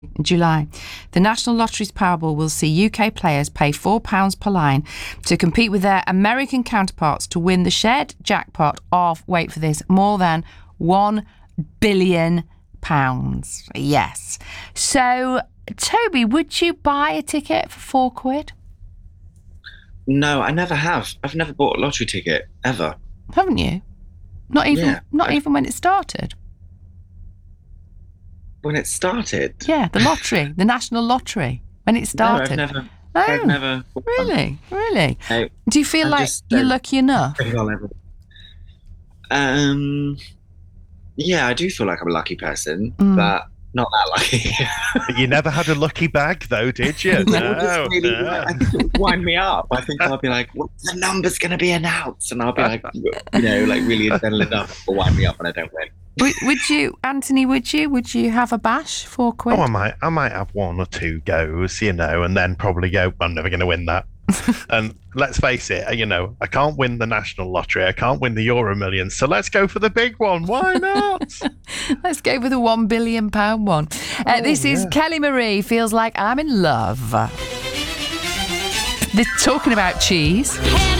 in July. The National Lottery's Powerball will see UK players pay £4 per line to compete with their American counterparts to win the shared jackpot of, wait for this, more than £1 billion. Yes. So, Toby, would you buy a ticket for £4? No, I never have. I've never bought a lottery ticket ever. Haven't you? Not even when it started. When it started? Yeah, the lottery, the National Lottery. When it started. No, I've never. Oh, I've never. Really? No, Do you feel like you're lucky enough? Yeah, I do feel like I'm a lucky person, but not that lucky. You never had a lucky bag, though, did you? No. I think it would wind me up. I think I'll be like, what's the number's going to be announced? And I'll be like, really adrenaline enough to wind me up and I don't win. Would you, Anthony, would you have a bash for £4? Oh, I might have one or two goes, and then probably go, I'm never going to win that. And let's face it, I can't win the National Lottery. I can't win the Euro Millions. So let's go for the big one. Why not? Let's go for the £1 billion one. This is Kelly Marie, Feels Like I'm in Love. They're talking about cheese.